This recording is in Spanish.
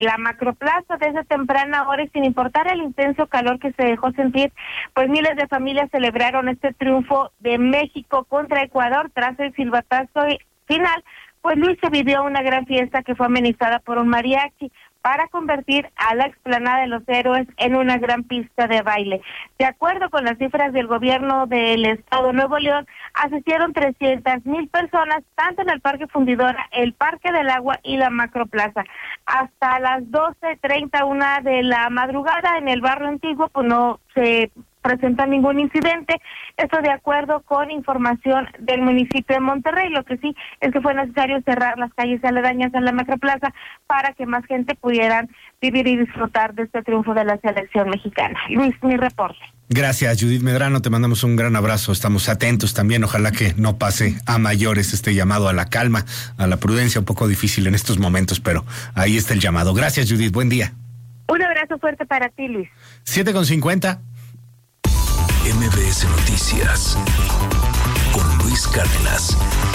la Macroplaza desde temprana hora y sin importar el intenso calor que se dejó sentir, pues miles de familias celebraron este triunfo de México contra Ecuador tras el silbatazo final. Pues Luis, se vivió una gran fiesta que fue amenizada por un mariachi para convertir a la explanada de los Héroes en una gran pista de baile. De acuerdo con las cifras del gobierno del estado de Nuevo León, asistieron 300,000 personas, tanto en el Parque Fundidora, el Parque del Agua y la Macroplaza. Hasta las 12:31 de la madrugada en el barrio antiguo, pues no se presenta ningún incidente. Esto de acuerdo con información del municipio de Monterrey. Lo que sí es que fue necesario cerrar las calles aledañas a la Macroplaza para que más gente pudieran vivir y disfrutar de este triunfo de la selección mexicana. Luis, mi reporte. Gracias, Judith Medrano, te mandamos un gran abrazo, estamos atentos también, ojalá que no pase a mayores este llamado a la calma, a la prudencia, un poco difícil en estos momentos, pero ahí está el llamado. Gracias, Judith, buen día. Un abrazo fuerte para ti, Luis. 7:50. MBS Noticias con Luis Cárdenas.